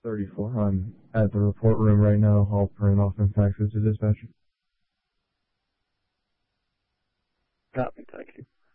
34. I'm at the report room right now. I'll print off and fax it to dispatch. Copy, thank you.